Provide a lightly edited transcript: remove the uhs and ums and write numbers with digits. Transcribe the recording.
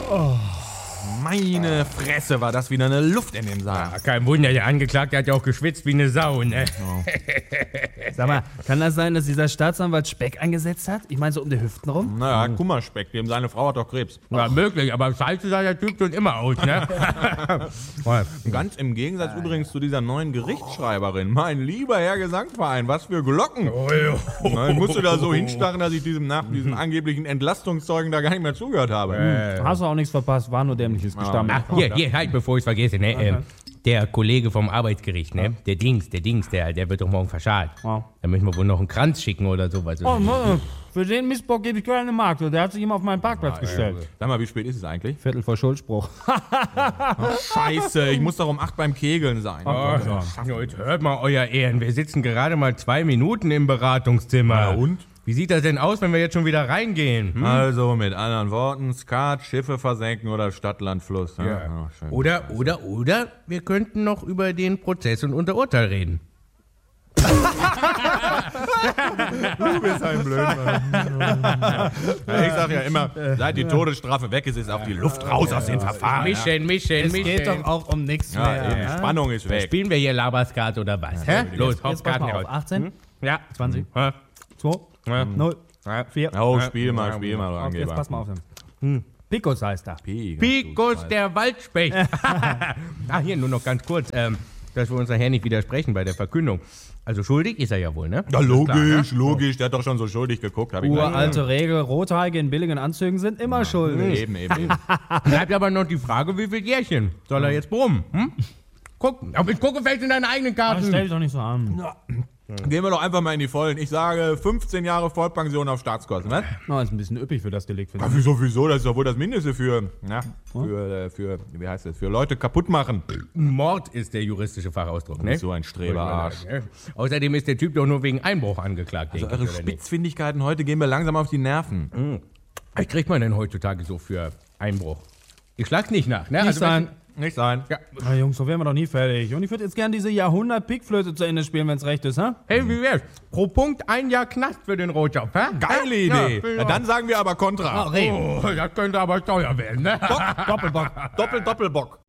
Meine Fresse, war das wieder eine Luft in dem Saal. Ja, kein Wunder, der Angeklagte hat ja auch geschwitzt wie eine Sau, ne? Sag mal, kann das sein, dass dieser Staatsanwalt Speck eingesetzt hat? Ich meine so um die Hüften rum? Naja, Kummerspeck, dem seine Frau hat doch Krebs. Ja, möglich, aber scheiße sah der Typ schon immer aus, ne? Ganz im Gegensatz übrigens zu dieser neuen Gerichtsschreiberin. Mein lieber Herr Gesangsverein, was für Glocken. Na, ich musste da so hinstarren, dass ich diesem angeblichen Entlastungszeugen da gar nicht mehr zugehört habe. Hast du auch nichts verpasst, war nur dämliches Gestammel. Hier, halt, bevor ich es vergesse, ne? Der Kollege vom Arbeitsgericht, ne? Der Dings, der wird doch morgen verscharrt. Ja. Da müssen wir wohl noch einen Kranz schicken oder sowas. Oh, für den Missbrauch gebe ich keine Mark. Der hat sich immer auf meinen Parkplatz gestellt. Sag mal, wie spät ist es eigentlich? Viertel vor Schuldspruch. Scheiße, ich muss doch um 8 beim Kegeln sein. Jetzt hört mal, euer Ehren, wir sitzen gerade mal 2 Minuten im Beratungszimmer. Ja, und? Wie sieht das denn aus, wenn wir jetzt schon wieder reingehen? Also mit anderen Worten, Skat, Schiffe versenken oder Stadt, Land, Fluss. Ja. Ja. Ja, schön. Oder wir könnten noch über den Prozess und unser Urteil reden. Du bist ein Blöder. Ich sag ja immer, seit die Todesstrafe weg ist, ist auch die Luft raus aus den Verfahren. Mischen. Es geht doch auch um nichts Ja, mehr. eben, die Spannung ist weg. Spielen wir hier Laberskat oder was? Hä? Los, Jetzt pass Hauptkarten mal auf. raus. 18, Ja. 20, Ja. 2, Ja. 0, 4. Oh, spiel mal, du Jetzt Angeber. pass mal auf. Picos heißt er. Picos, der Waldspecht. Hier nur noch ganz kurz, dass wir uns nachher nicht widersprechen bei der Verkündung. Also schuldig ist er ja wohl, ne? Ja, logisch, Klar, logisch. Der hat doch schon so schuldig geguckt. Hab ich gleich Uralte Regel, Rothaarige in billigen Anzügen sind immer schuldig. Eben. Bleibt aber noch die Frage, wie viel Jährchen soll er jetzt brummen? Guck, aber ich gucke vielleicht in deine eigenen Karten. Stell dich doch nicht so an. Gehen wir doch einfach mal in die Vollen. Ich sage 15 Jahre Vollpension auf Staatskosten, ne? Na, ist ein bisschen üppig für das Delikt, finde Ja, ich. wieso? Das ist doch wohl das Mindeste für wie heißt das? Für Leute kaputt machen. Mord ist der juristische Fachausdruck, ne? So ein Streberarsch. Außerdem ist der Typ doch nur wegen Einbruch angeklagt. Also denke eure ich, oder nicht? Spitzfindigkeiten heute gehen mir langsam auf die Nerven. Was kriegt man denn heutzutage so für Einbruch? Ich schlag's nicht nach, ne? Nicht sein. Nicht sein. Ja. Na Jungs, so wären wir doch nie fertig. Und ich würde jetzt gerne diese Jahrhundert-Pickflöte zu Ende spielen, wenn es recht ist, hä? Hey, wie wär's? Pro Punkt 1 Jahr Knast für den Rotjob, hä? Geile Idee. Ja. Na, dann sagen wir aber Kontra. Reh. Oh, das könnte aber teuer werden, ne? Doppelbock. Doppelbock.